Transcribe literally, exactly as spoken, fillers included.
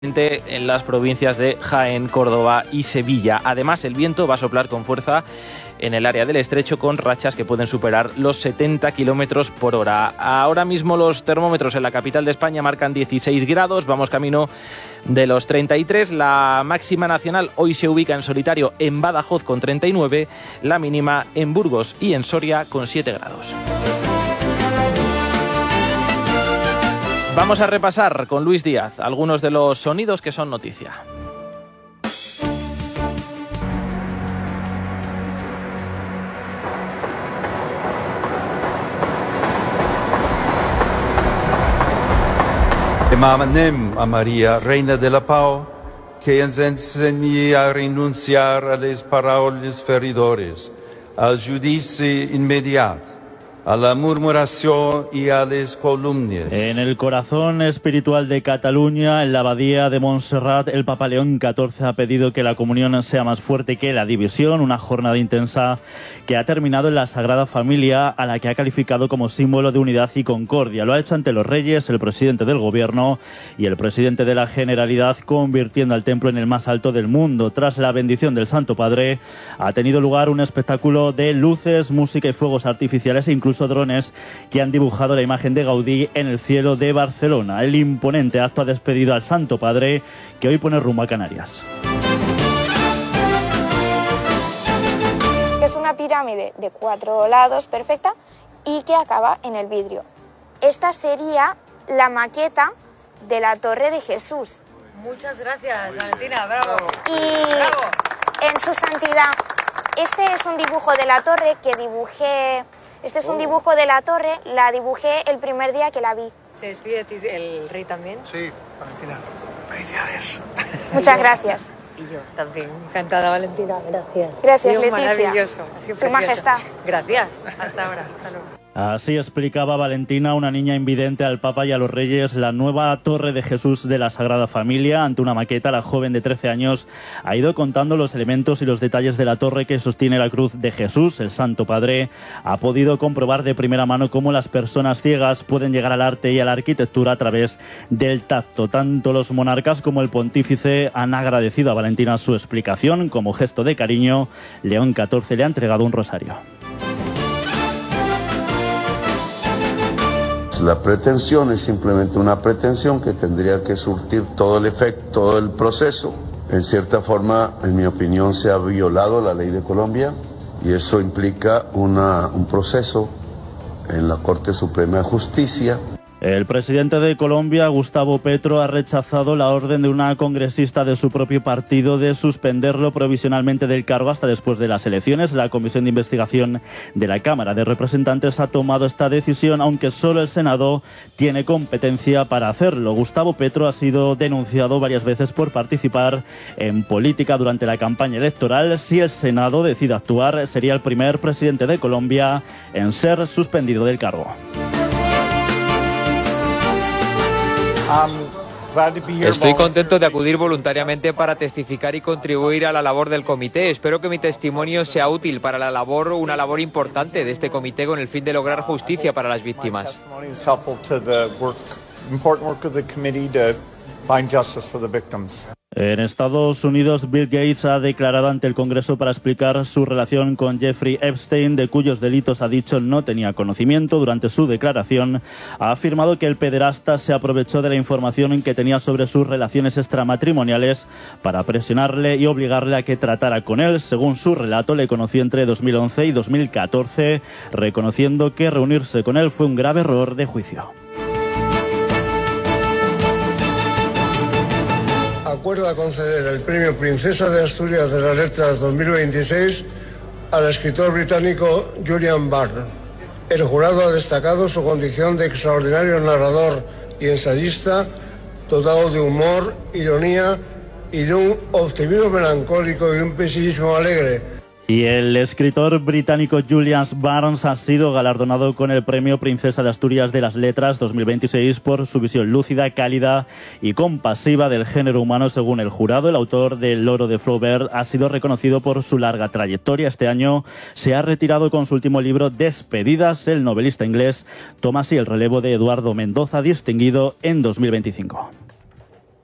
en las provincias de Jaén, Córdoba y Sevilla. Además, el viento va a soplar con fuerza en el área del estrecho con rachas que pueden superar los setenta kilómetros por hora. Ahora mismo los termómetros en la capital de España marcan dieciséis grados, vamos camino de los treinta y tres. La máxima nacional hoy se ubica en solitario en Badajoz con treinta y nueve, la mínima en Burgos y en Soria con siete grados. Vamos a repasar con Luis Díaz algunos de los sonidos que son noticia. Demanem a María, Reina de la Pau, que ens enseñe a renunciar a les paraules feridores, al judici inmediat, a la murmuración y a las columnias. En el corazón espiritual de Cataluña, en la abadía de Montserrat, el Papa León catorce ha pedido que la comunión sea más fuerte que la división, una jornada intensa que ha terminado en la Sagrada Familia, a la que ha calificado como símbolo de unidad y concordia. Lo ha hecho ante los reyes, el presidente del gobierno y el presidente de la Generalidad, convirtiendo al templo en el más alto del mundo. Tras la bendición del Santo Padre, ha tenido lugar un espectáculo de luces, música y fuegos artificiales, e incluso drones que han dibujado la imagen de Gaudí en el cielo de Barcelona. El imponente acto ha despedido al Santo Padre, que hoy pone rumbo a Canarias. Es una pirámide de cuatro lados perfecta y que acaba en el vidrio. Esta sería la maqueta de la Torre de Jesús. Muchas gracias, Valentina, bravo. Y bravo. En su santidad, este es un dibujo de la torre que dibujé. Este es un dibujo de la torre, la dibujé el primer día que la vi. ¿Se despide de ti el rey también? Sí, Valentina. Felicidades. Muchas gracias. Y yo también. Encantada, Valentina. Gracias. Gracias, ha sido Leticia. Maravilloso. Ha sido Su precioso. Majestad. Gracias. Hasta ahora. Hasta luego. Así explicaba Valentina, una niña invidente, al Papa y a los Reyes, la nueva Torre de Jesús de la Sagrada Familia. Ante una maqueta, la joven de trece años ha ido contando los elementos y los detalles de la torre que sostiene la cruz de Jesús. El Santo Padre ha podido comprobar de primera mano cómo las personas ciegas pueden llegar al arte y a la arquitectura a través del tacto. Tanto los monarcas como el pontífice han agradecido a Valentina su explicación. Como gesto de cariño, León catorce le ha entregado un rosario. La pretensión es simplemente una pretensión que tendría que surtir todo el efecto, todo el proceso. En cierta forma, en mi opinión, se ha violado la ley de Colombia y eso implica una, un proceso en la Corte Suprema de Justicia. El presidente de Colombia, Gustavo Petro, ha rechazado la orden de una congresista de su propio partido de suspenderlo provisionalmente del cargo hasta después de las elecciones. La Comisión de Investigación de la Cámara de Representantes ha tomado esta decisión, aunque solo el Senado tiene competencia para hacerlo. Gustavo Petro ha sido denunciado varias veces por participar en política durante la campaña electoral. Si el Senado decide actuar, sería el primer presidente de Colombia en ser suspendido del cargo. Estoy contento de acudir voluntariamente para testificar y contribuir a la labor del comité. Espero que mi testimonio sea útil para la labor, una labor importante de este comité con el fin de lograr justicia para las víctimas. En Estados Unidos, Bill Gates ha declarado ante el Congreso para explicar su relación con Jeffrey Epstein, de cuyos delitos ha dicho no tenía conocimiento. Durante su declaración ha afirmado que el pederasta se aprovechó de la información que tenía sobre sus relaciones extramatrimoniales para presionarle y obligarle a que tratara con él. Según su relato, le conoció entre dos mil once y dos mil catorce, reconociendo que reunirse con él fue un grave error de juicio. Acuerda conceder el premio Princesa de Asturias de las Letras dos mil veintiséis al escritor británico Julian Barnes. El jurado ha destacado su condición de extraordinario narrador y ensayista, dotado de humor, ironía y de un optimismo melancólico y un pesimismo alegre. Y el escritor británico Julian Barnes ha sido galardonado con el premio Princesa de Asturias de las Letras dos mil veintiséis por su visión lúcida, cálida y compasiva del género humano. Según el jurado, el autor del Loro de Flaubert ha sido reconocido por su larga trayectoria. Este año se ha retirado con su último libro, Despedidas. El novelista inglés toma así el relevo de Eduardo Mendoza, distinguido en dos mil veinticinco.